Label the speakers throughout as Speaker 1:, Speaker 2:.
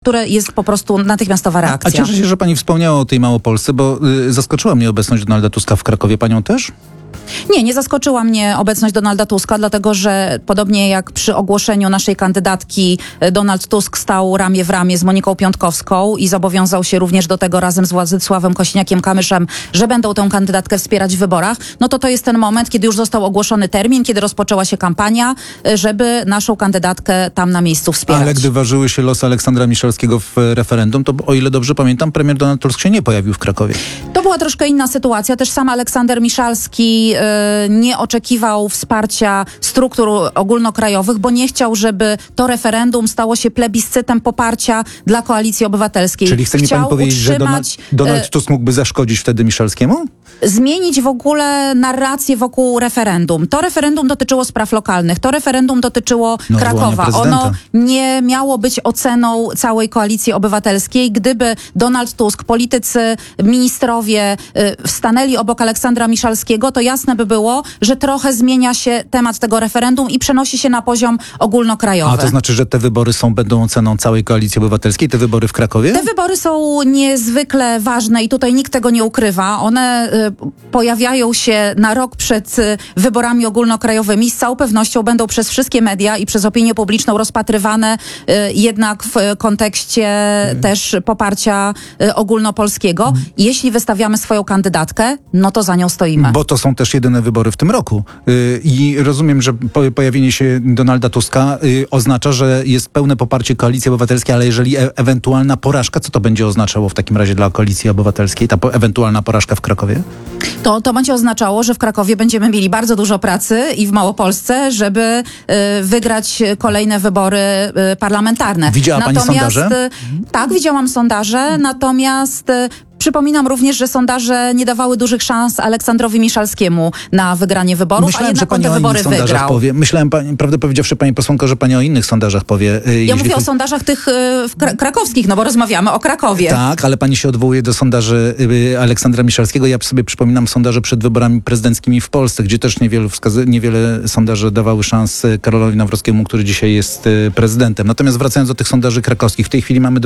Speaker 1: które jest po prostu natychmiastowa reakcja.
Speaker 2: A cieszę się, że pani wspomniała o tej Małopolsce, bo zaskoczyła mnie obecność Donalda Tuska w Krakowie. Panią też?
Speaker 1: Nie zaskoczyła mnie obecność Donalda Tuska, dlatego że podobnie jak przy ogłoszeniu naszej kandydatki Donald Tusk stał ramię w ramię z Moniką Piątkowską i zobowiązał się również do tego razem z Władysławem Kosiniakiem-Kamyszem, że będą tę kandydatkę wspierać w wyborach, no to jest ten moment, kiedy już został ogłoszony termin, kiedy rozpoczęła się kampania, żeby naszą kandydatkę tam na miejscu wspierać.
Speaker 2: Ale gdy ważyły się losy Aleksandra Miszalskiego w referendum, to o ile dobrze pamiętam, premier Donald Tusk się nie pojawił w Krakowie.
Speaker 1: To była troszkę inna sytuacja. Też sam Aleksander Miszalski nie oczekiwał wsparcia struktur ogólnokrajowych, bo nie chciał, żeby to referendum stało się plebiscytem poparcia dla Koalicji Obywatelskiej.
Speaker 2: Czyli chce mi pani powiedzieć, że Donald Tusk mógłby zaszkodzić wtedy Miszalskiemu?
Speaker 1: Zmienić w ogóle narrację wokół referendum. To referendum dotyczyło spraw lokalnych, to referendum dotyczyło Krakowa. Ono nie miało być oceną całej Koalicji Obywatelskiej. Gdyby Donald Tusk, politycy, ministrowie stanęli obok Aleksandra Miszalskiego, to jasne by było, że trochę zmienia się temat tego referendum i przenosi się na poziom ogólnokrajowy.
Speaker 2: A to znaczy, że te wybory będą oceną całej Koalicji Obywatelskiej, te wybory w Krakowie?
Speaker 1: Te wybory są niezwykle ważne i tutaj nikt tego nie ukrywa. One pojawiają się na rok przed wyborami ogólnokrajowymi. Z całą pewnością będą przez wszystkie media i przez opinię publiczną rozpatrywane jednak w kontekście też poparcia ogólnopolskiego. Jeśli wystawiamy swoją kandydatkę, no to za nią stoimy.
Speaker 2: Bo to są też jedyne wybory w tym roku. I rozumiem, że pojawienie się Donalda Tuska oznacza, że jest pełne poparcie Koalicji Obywatelskiej, ale jeżeli ewentualna porażka, co to będzie oznaczało w takim razie dla Koalicji Obywatelskiej, ta ewentualna porażka w Krakowie?
Speaker 1: To będzie oznaczało, że w Krakowie będziemy mieli bardzo dużo pracy i w Małopolsce, żeby wygrać kolejne wybory parlamentarne.
Speaker 2: Widziała pani sondaże?
Speaker 1: Tak, widziałam sondaże, natomiast przypominam również, że sondaże nie dawały dużych szans Aleksandrowi Miszalskiemu na wygranie wyborów,
Speaker 2: Myślałem,
Speaker 1: a jednak
Speaker 2: że pani
Speaker 1: on te wybory wygrał.
Speaker 2: Myślałem, prawdę powiedziawszy, pani posłanko, że pani o innych sondażach powie.
Speaker 1: Ja mówię o sondażach tych krakowskich, no bo rozmawiamy o Krakowie.
Speaker 2: Tak, ale pani się odwołuje do sondaży Aleksandra Miszalskiego. Ja sobie przypominam sondaże przed wyborami prezydenckimi w Polsce, gdzie też niewiele sondaży dawały szans Karolowi Nawrockiemu, który dzisiaj jest prezydentem. Natomiast wracając do tych sondaży krakowskich, w tej chwili mamy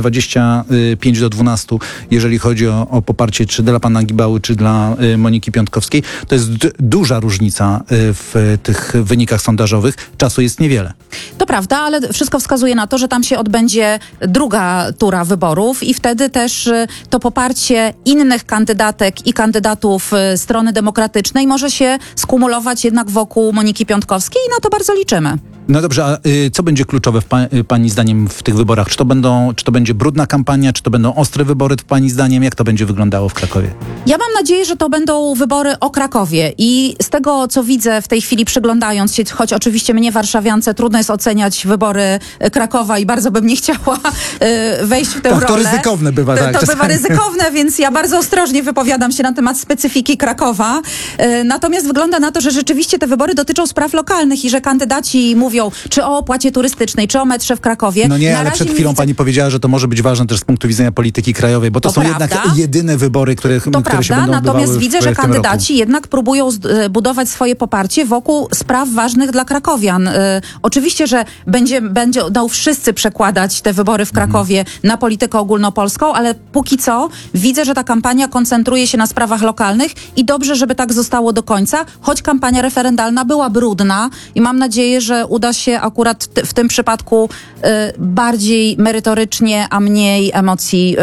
Speaker 2: 25-12, jeżeli chodzi o poparcie czy dla pana Gibały, czy dla Moniki Piątkowskiej. To jest duża różnica w tych wynikach sondażowych. Czasu jest niewiele.
Speaker 1: To prawda, ale wszystko wskazuje na to, że tam się odbędzie druga tura wyborów i wtedy też to poparcie innych kandydatek i kandydatów strony demokratycznej może się skumulować jednak wokół Moniki Piątkowskiej i na to bardzo liczymy.
Speaker 2: No dobrze, a co będzie kluczowe pani zdaniem w tych wyborach? Czy to będzie brudna kampania, czy to będą ostre wybory pani zdaniem? Jak to będzie wyglądało w Krakowie?
Speaker 1: Ja mam nadzieję, że to będą wybory o Krakowie i z tego, co widzę w tej chwili przyglądając się, choć oczywiście mnie, warszawiance, trudno jest oceniać wybory Krakowa i bardzo bym nie chciała wejść w tę rolę.
Speaker 2: To ryzykowne bywa, tak.
Speaker 1: To bywa ryzykowne, więc ja bardzo ostrożnie wypowiadam się na temat specyfiki Krakowa. Natomiast wygląda na to, że rzeczywiście te wybory dotyczą spraw lokalnych i że kandydaci mówią czy o opłacie turystycznej, czy o metrze w Krakowie.
Speaker 2: No nie, ale przed chwilą pani powiedziała, że to może być ważne też z punktu widzenia polityki krajowej, bo to są jednak jedyne wybory, które się będą odbywały.
Speaker 1: Natomiast widzę, że kandydaci jednak próbują budować swoje poparcie wokół spraw ważnych dla krakowian. Oczywiście, że będą wszyscy przekładać te wybory w Krakowie na politykę ogólnopolską, ale póki co widzę, że ta kampania koncentruje się na sprawach lokalnych i dobrze, żeby tak zostało do końca, choć kampania referendalna była brudna i mam nadzieję, że uda się akurat w tym przypadku bardziej merytorycznie, a mniej emocji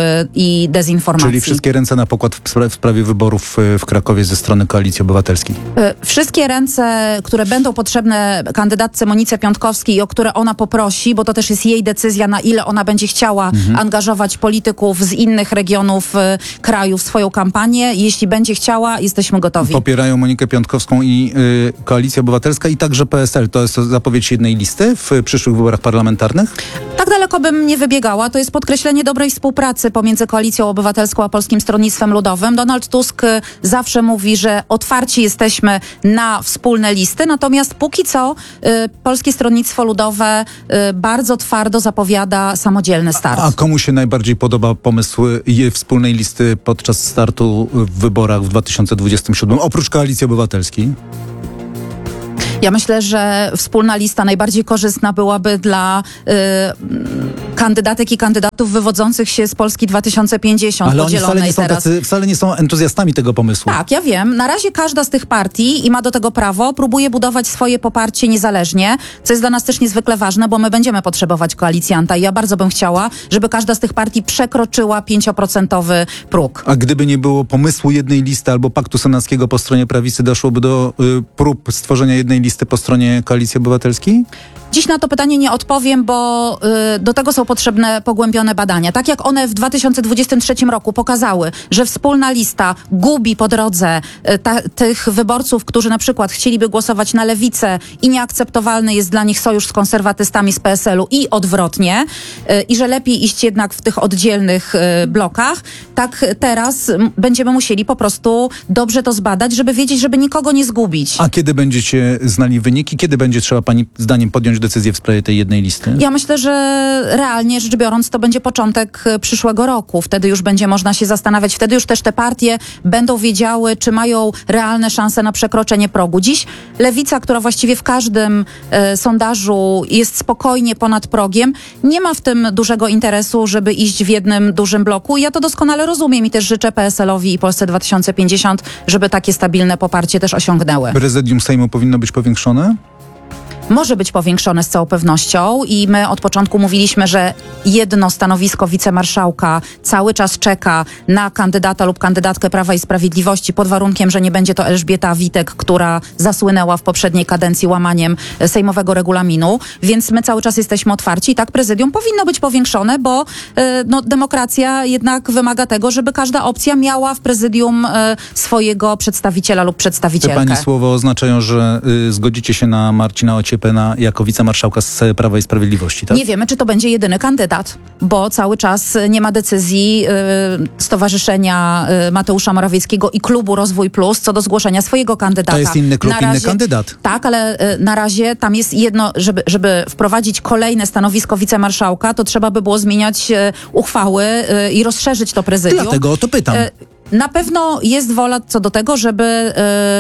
Speaker 1: i dezinformacji.
Speaker 2: Czyli wszystkie ręce na pokład w sprawie wyborów w Krakowie ze strony Koalicji Obywatelskiej.
Speaker 1: Wszystkie ręce, które będą potrzebne kandydatce Monice Piątkowskiej i o które ona poprosi, bo to też jest jej decyzja, na ile ona będzie chciała angażować polityków z innych regionów kraju w swoją kampanię. Jeśli będzie chciała, jesteśmy gotowi.
Speaker 2: Popierają Monikę Piątkowską i Koalicja Obywatelska i także PSL. To jest zapowiedź jednej listy w przyszłych wyborach parlamentarnych?
Speaker 1: Tak daleko bym nie wybiegała. To jest podkreślenie dobrej współpracy pomiędzy Koalicją Obywatelską a Polskim Stronnictwem Ludowym. Donald Tusk zawsze mówi, że otwarci jesteśmy na wspólne listy, natomiast póki co Polskie Stronnictwo Ludowe bardzo twardo zapowiada samodzielny start.
Speaker 2: A komu się najbardziej podoba pomysł wspólnej listy podczas startu w wyborach w 2027, oprócz Koalicji Obywatelskiej?
Speaker 1: Ja myślę, że wspólna lista najbardziej korzystna byłaby dla kandydatek i kandydatów wywodzących się z Polski 2050,
Speaker 2: Ale oni
Speaker 1: podzielonej
Speaker 2: wcale nie są entuzjastami tego pomysłu.
Speaker 1: Tak, ja wiem. Na razie każda z tych partii, i ma do tego prawo, próbuje budować swoje poparcie niezależnie, co jest dla nas też niezwykle ważne, bo my będziemy potrzebować koalicjanta i ja bardzo bym chciała, żeby każda z tych partii przekroczyła 5% próg.
Speaker 2: A gdyby nie było pomysłu jednej listy albo paktu senackiego po stronie prawicy, doszłoby do prób stworzenia jednej listy po stronie Koalicji Obywatelskiej?
Speaker 1: Dziś na to pytanie nie odpowiem, bo do tego są potrzebne pogłębione badania. Tak jak one w 2023 roku pokazały, że wspólna lista gubi po drodze tych wyborców, którzy na przykład chcieliby głosować na lewicę i nieakceptowalny jest dla nich sojusz z konserwatystami z PSL-u i odwrotnie, i że lepiej iść jednak w tych oddzielnych blokach, tak teraz będziemy musieli po prostu dobrze to zbadać, żeby wiedzieć, żeby nikogo nie zgubić.
Speaker 2: A kiedy będziecie znali wyniki? Kiedy będzie trzeba pani zdaniem podjąć decyzję w sprawie tej jednej listy?
Speaker 1: Ja myślę, że realnie rzecz biorąc to będzie początek przyszłego roku. Wtedy już będzie można się zastanawiać, wtedy już też te partie będą wiedziały, czy mają realne szanse na przekroczenie progu. Dziś Lewica, która właściwie w każdym sondażu jest spokojnie ponad progiem, nie ma w tym dużego interesu, żeby iść w jednym dużym bloku. Ja to doskonale rozumiem i też życzę PSL-owi i Polsce 2050, żeby takie stabilne poparcie też osiągnęły.
Speaker 2: Prezydium Sejmu powinno być powiększone?
Speaker 1: Może być powiększone z całą pewnością i my od początku mówiliśmy, że jedno stanowisko wicemarszałka cały czas czeka na kandydata lub kandydatkę Prawa i Sprawiedliwości pod warunkiem, że nie będzie to Elżbieta Witek, która zasłynęła w poprzedniej kadencji łamaniem sejmowego regulaminu, więc my cały czas jesteśmy otwarci i tak prezydium powinno być powiększone, bo demokracja jednak wymaga tego, żeby każda opcja miała w prezydium swojego przedstawiciela lub przedstawicielkę.
Speaker 2: Te pani słowa oznaczają, że zgodzicie się na Marcina Ociepę jako wicemarszałka z Prawa i Sprawiedliwości, tak?
Speaker 1: Nie wiemy, czy to będzie jedyny kandydat, bo cały czas nie ma decyzji Stowarzyszenia Mateusza Morawieckiego i Klubu Rozwój Plus co do zgłoszenia swojego kandydata.
Speaker 2: To jest inny klub, inny kandydat.
Speaker 1: Tak, ale na razie tam jest jedno, żeby wprowadzić kolejne stanowisko wicemarszałka, to trzeba by było zmieniać uchwały i rozszerzyć to prezydium.
Speaker 2: Dlatego o to pytam.
Speaker 1: Na pewno jest wola co do tego, żeby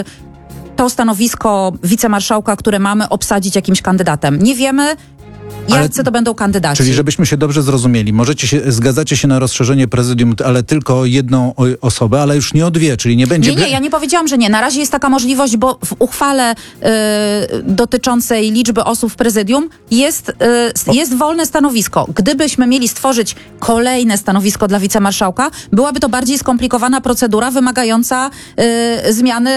Speaker 1: to stanowisko wicemarszałka, które mamy, obsadzić jakimś kandydatem. Nie wiemy, jacy to będą kandydaci.
Speaker 2: Czyli żebyśmy się dobrze zrozumieli, zgadzacie się na rozszerzenie prezydium, ale tylko o jedną osobę, ale już nie o dwie, czyli nie będzie...
Speaker 1: Nie, ja nie powiedziałam, że nie. Na razie jest taka możliwość, bo w uchwale dotyczącej liczby osób w prezydium jest wolne stanowisko. Gdybyśmy mieli stworzyć kolejne stanowisko dla wicemarszałka, byłaby to bardziej skomplikowana procedura wymagająca zmiany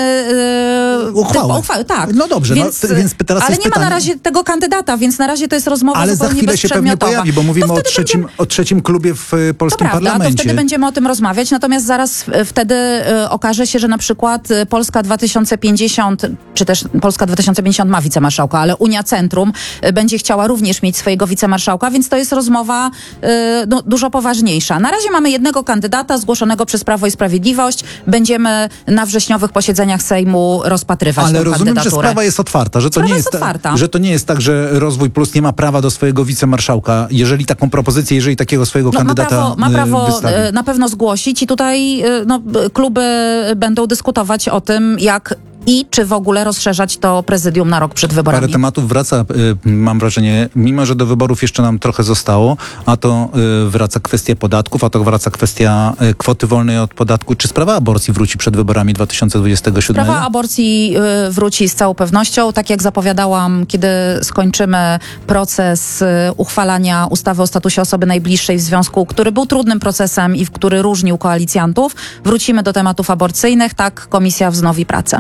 Speaker 1: uchwały. Tak.
Speaker 2: No dobrze, więc teraz
Speaker 1: ale
Speaker 2: jest
Speaker 1: nie
Speaker 2: pytanie.
Speaker 1: ma na razie tego kandydata, więc na razie to jest rozmowa
Speaker 2: ale za chwilę się pewnie pojawi, bo mówimy o trzecim klubie w polskim parlamencie.
Speaker 1: To wtedy będziemy o tym rozmawiać, natomiast zaraz wtedy okaże się, że na przykład Polska 2050, czy też Polska 2050 ma wicemarszałka, ale Unia Centrum będzie chciała również mieć swojego wicemarszałka, więc to jest rozmowa dużo poważniejsza. Na razie mamy jednego kandydata zgłoszonego przez Prawo i Sprawiedliwość. Będziemy na wrześniowych posiedzeniach Sejmu rozpatrywać
Speaker 2: ale
Speaker 1: tę
Speaker 2: rozumiem,
Speaker 1: kandydaturę.
Speaker 2: że sprawa jest otwarta, że to nie jest tak, że Rozwój Plus nie ma prawa do swojego wicemarszałka, jeżeli taką propozycję, jeżeli takiego swojego kandydata
Speaker 1: ma prawo
Speaker 2: wystawi.
Speaker 1: na pewno zgłosić i tutaj kluby będą dyskutować o tym, jak i czy w ogóle rozszerzać to prezydium na rok przed wyborami.
Speaker 2: Parę tematów wraca, mam wrażenie, mimo że do wyborów jeszcze nam trochę zostało, a to wraca kwestia podatków, a to wraca kwestia kwoty wolnej od podatku. Czy sprawa aborcji wróci przed wyborami 2027?
Speaker 1: Sprawa aborcji wróci z całą pewnością. Tak jak zapowiadałam, kiedy skończymy proces uchwalania ustawy o statusie osoby najbliższej w związku, który był trudnym procesem i który różnił koalicjantów, wrócimy do tematów aborcyjnych. Tak, komisja wznowi pracę.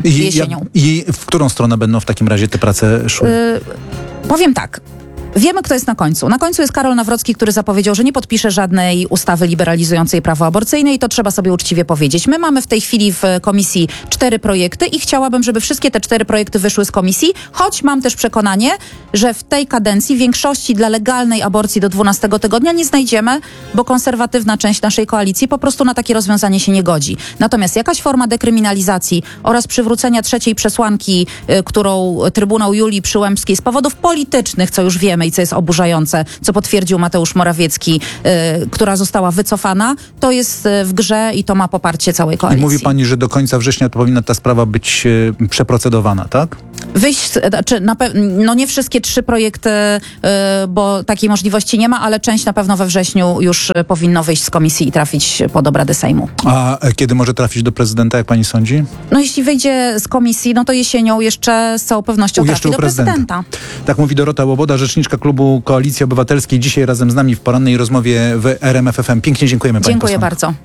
Speaker 2: I w którą stronę będą w takim razie te prace szły?
Speaker 1: Powiem tak. Wiemy, kto jest na końcu. Na końcu jest Karol Nawrocki, który zapowiedział, że nie podpisze żadnej ustawy liberalizującej prawo aborcyjne i to trzeba sobie uczciwie powiedzieć. My mamy w tej chwili w komisji 4 projekty i chciałabym, żeby wszystkie te 4 projekty wyszły z komisji, choć mam też przekonanie, że w tej kadencji większości dla legalnej aborcji do 12 tygodnia nie znajdziemy, bo konserwatywna część naszej koalicji po prostu na takie rozwiązanie się nie godzi. Natomiast jakaś forma dekryminalizacji oraz przywrócenia trzeciej przesłanki, którą Trybunał Julii Przyłębskiej z powodów politycznych, co już wiemy, i co jest oburzające, co potwierdził Mateusz Morawiecki, która została wycofana, to jest w grze i to ma poparcie całej koalicji.
Speaker 2: I mówi pani, że do końca września powinna ta sprawa być przeprocedowana, tak?
Speaker 1: No nie wszystkie 3 projekty, bo takiej możliwości nie ma, ale część na pewno we wrześniu już powinno wyjść z komisji i trafić pod obrady Sejmu.
Speaker 2: A kiedy może trafić do prezydenta, jak pani sądzi?
Speaker 1: No jeśli wyjdzie z komisji, no to jesienią jeszcze z całą pewnością trafi do prezydenta.
Speaker 2: Tak mówi Dorota Łoboda, rzeczniczka klubu Koalicji Obywatelskiej, dzisiaj razem z nami w porannej rozmowie w RMF FM. Pięknie dziękujemy pani
Speaker 1: Dziękuję
Speaker 2: posłanko.
Speaker 1: bardzo.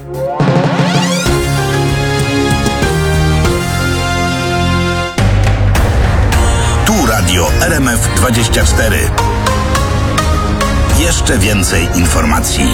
Speaker 3: Tu radio RMF 24. Jeszcze więcej informacji.